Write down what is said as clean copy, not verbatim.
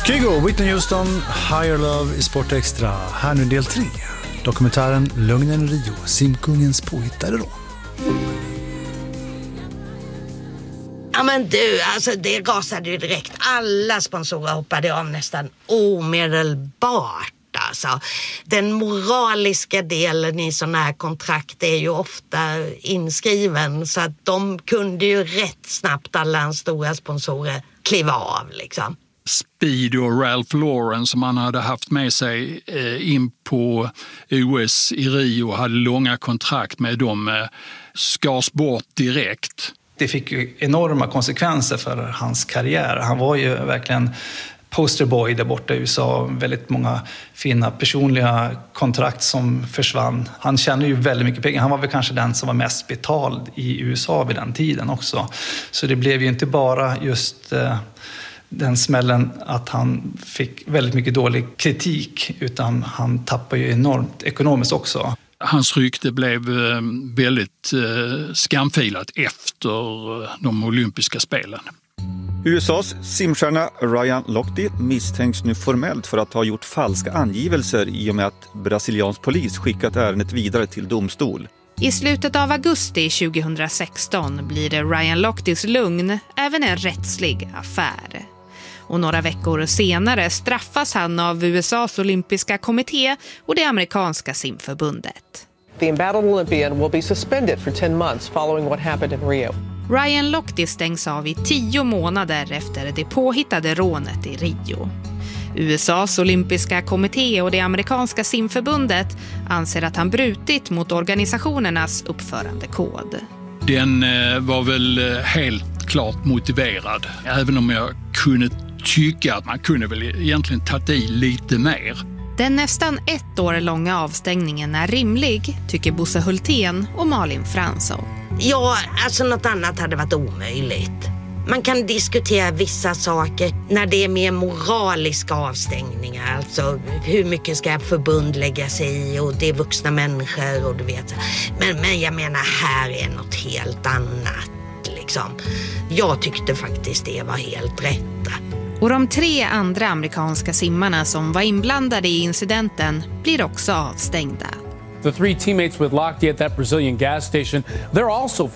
Kygo, Whitney Houston, Higher Love i Sport Extra. Här nu del 3. Dokumentären Lögnen i Rio, simkungens påhittade då. Ja men du, alltså det rasade ju direkt. Alla sponsorer hoppade av nästan omedelbart. Alltså. Den moraliska delen i sådana här kontrakt är ju ofta inskriven, så att de kunde ju rätt snabbt, alla hans stora sponsorer, kliva av liksom. Speed och Ralph Lauren som han hade haft med sig in på OS i Rio, hade långa kontrakt med dem, skars bort direkt. Det fick ju enorma konsekvenser för hans karriär. Han var ju verkligen posterboy där borta i USA. Väldigt många fina personliga kontrakt som försvann. Han tjänade ju väldigt mycket pengar. Han var väl kanske den som var mest betald i USA vid den tiden också. Så det blev ju inte bara just den smällen att han fick väldigt mycket dålig kritik, utan han tappade ju enormt ekonomiskt också. Hans rykte blev väldigt skamfilat efter de olympiska spelen. USAs simstjärna Ryan Lochte misstänks nu formellt för att ha gjort falska angivelser i och med att brasiliansk polis skickat ärendet vidare till domstol. I slutet av augusti 2016 blir det Ryan Lochtes lugn även en rättslig affär. Och några veckor senare straffas han av USAs olympiska kommitté och det amerikanska simförbundet. The embattled Olympian will be suspended for 10 months following what happened in Rio. Ryan Lochte stängs av i 10 månader efter det påhittade rånet i Rio. USAs olympiska kommitté och det amerikanska simförbundet anser att han brutit mot organisationernas uppförandekod. Den var väl helt klart motiverad, även om jag kunde tycka att man kunde väl egentligen tagit i lite mer. Den nästan 1 år långa avstängningen är rimlig, tycker Bosse Hultén och Malin Fransson. Ja, alltså något annat hade varit omöjligt. Man kan diskutera vissa saker när det är mer moraliska avstängningar. Alltså hur mycket ska förbund lägga sig i, och det är vuxna människor och du vet. Men jag menar, här är något helt annat liksom. Jag tyckte faktiskt det var helt rätt. Och de 3 andra amerikanska simmarna som var inblandade i incidenten blir också avstängda. The 3 teammates with Lochte at that Brazilian gas station, they're also